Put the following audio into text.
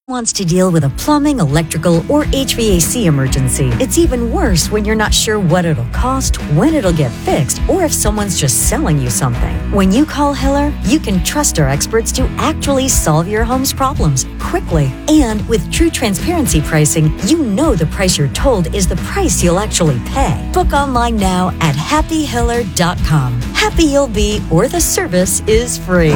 wants to deal with a plumbing, electrical, or HVAC emergency. It's even worse when you're not sure what it'll cost, when it'll get fixed, or if someone's just selling you something. When you call Hiller, you can trust our experts to actually solve your home's problems quickly. And with true transparency pricing, you know the price you're told is the price you'll actually pay. Book online now at happyhiller.com. Happy you'll be, or the service is free.